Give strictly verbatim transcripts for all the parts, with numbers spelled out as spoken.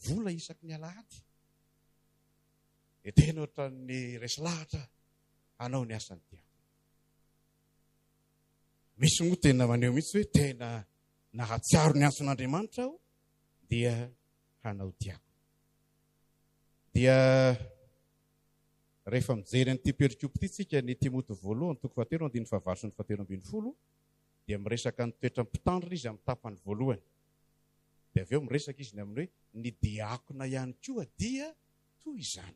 vola isaky ny alahady. Dia tena ohatran'ny resy lahatra hanao ny asany diako. Misy moa tena maneho mihitsy hoe tena nahatsiaro ny antson'Andriamanitra aho dia hanao diako. Dia rehefa mijery an'ity perikopy ity tsika ny Timoty voalohany toko fahatelo andiny fahavalo sy ny fahatelo ambin'ny folo dia miresaka ny toetra mpitandrina izy amin'ny tapany voalohany. Dia avy eo miresaka izy ny amin'ny hoe ny diakona ihany koa dia toy izany.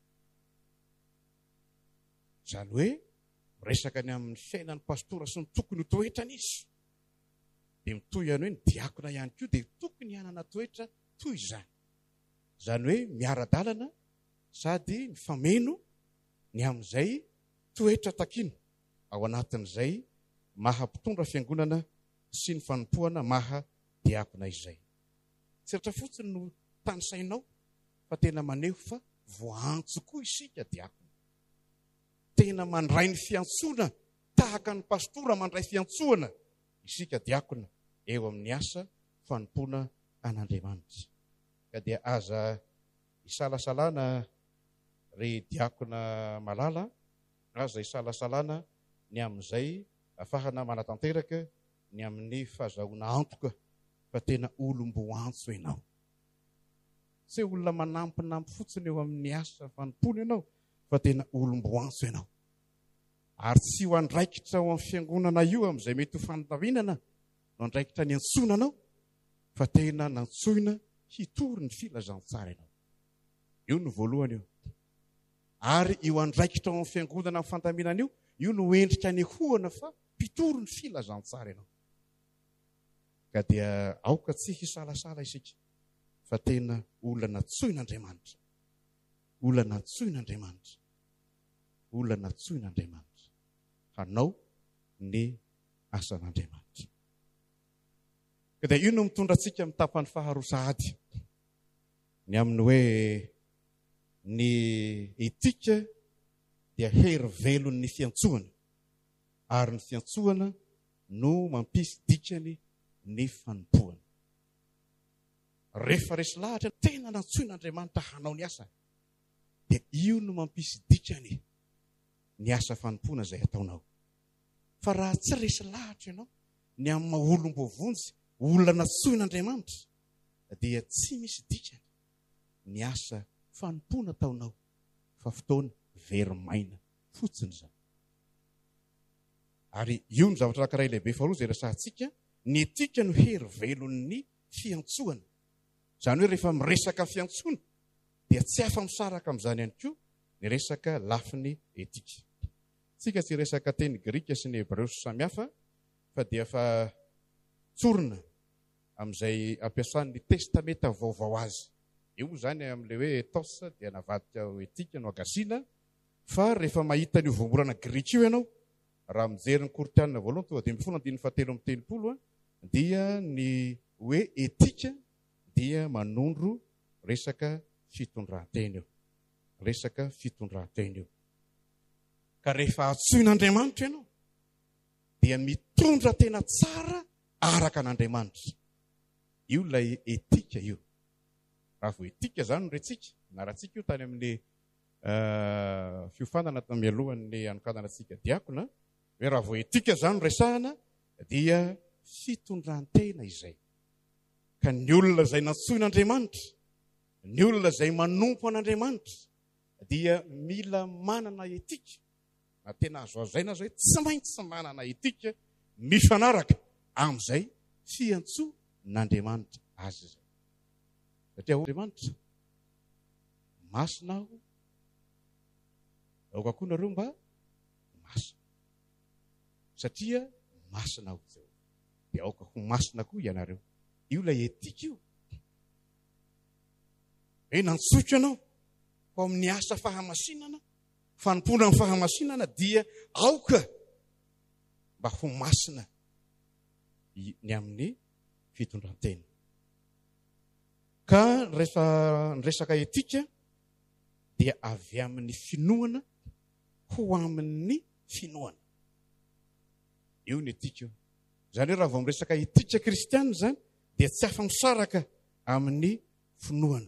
Izany hoe miresaka ny amin'ny fiainan'ny pastora sy ny tokony ho toetrany izy. Dia mitoy ihany hoe ny diakona ihany koa dia tokony hanana toetra toy izany. Izany hoe miara-dalana sady mifameno ny amin'izay toetra takina ao anatin'izay maha-mpitondra fiangonana sy ny fanompoana maha diakona izay. Tsy ratra fotsiny no tanisainao fa tena maneho fa voantso koa isika diakona. Tena mandray ny fiantsoana tahaka ny pastora mandray fiantsoana isika diakona eo amin'ny asa fanompoana an'Andriamanitra. Ka dia aza isalasalana ry diakona malala, aza isalasalana ny amin'izay afahana manatanteraka ny amin'ny fahazahoana antoka fa tena olom-boantso ianao. Tsy olona manampinampy fotsiny eo amin'ny asa fanompoana ianao fa tena olom-boantso ianao. Ary tsy ho andraikitra ao amin'ny fiangonana io amin'izay mety ho fanontaniana no andraikitra ny antsonanao fa tena nantsoina hitory ny filazantsara ianao. Io no voalohany io. Ary io andraikitra ao amin'ny fiangonana amin'ny fandaminana io, io no endrika ny hoana fa mpitory ny filazantsara ianao. Ka dia aoka tsy hisalasala isika fa tena olona natsoin'Andriamanitra. Olona natsoin'Andriamanitra. Olona natsoin'Andriamanitra. Hanao ny asan'Andriamanitra. Ka dia io no mitondra antsika amin'ny tapany faharoa sahady. Ny amin'ny hoe ny etika dia hery velon'ny fiantsoana. Ary ny fiantsoana no mampisy dikany ny fanompoana. Rehefa resy lahatra tena nantsoin'Andriamanitra hanao ny asa, dia io no mampisy dikany ny asa fanompoana izay ataonao. Fa raha tsy resy lahatra ianao ny amin'ny maha-olom-bovonjy, olona nantsoin'Andriamanitra, dia tsy misy dikany ny asa fanompoana ataonao fa fotoana verimaina fotsiny izany. Ary io ny zavatra anankiray lehibe faharoa izay resahantsika, ny etika no hery velon'ny fiantsoana. Izany hoe rehefa miresaka fiantsoana dia tsy afa-misaraka amin'izany ihany koa ny resaka lafiny etika. Tsika tsy resaka teny Grika sy ny Hebreo samihafa fa dia fa tsorina amin'izay ampiasan'ny testameta vaovao azy. Io zany amin'ilay hoe etos dia navadika ho etika no agasiana, fa rehefa mahita ny voamorana Grika io ianao, raha mijery ny Koritianina voalohany tonga dimy folo andiny fahatelo amby telopolo dia ny hoe etika dia manondro resaka fitondran-tena io. Resaka fitondran-tena io. Ka rehefa atsoin'Andriamanitra ianao dia mitondra tena tsara araka an'Andriamanitra. Io ilay etika io. Raha vo etika zany no retsika, na raha tsika io tany amin'ny fiofanana tamin'ny alohan'ny anokanana antsika diakona, hoe raha vo etika zany no resahana dia fitondran-tena izay. Ka ny olona izay nantsoin'Andriamanitra, ny olona izay manompo an'Andriamanitra dia mila manana etika. Na tena azo azaina azy hoe tsy maintsy manana etika mifanaraka amin'izay fiantsoan'Andriamanitra azy izay. Satria Andriamanitra masina aho, aoka koa nareo mba masina. Satria masina aho zao. Dia aoka ho masina koa ianareo. Io ilay etika io. Hoe nantsoika ianao ho amin'ny asa fahamasinana, fanompoana amin'ny fahamasinana dia aoka mba ho masina ny amin'ny fitondran-tena. Ka rehefa resaka etika dia avy amin'ny finoana ho amin'ny finoana. Io ny etika io. Izany hoe raha vao miresaka etika kristianina zany dia tsy afa-misaraka amin'ny finoana.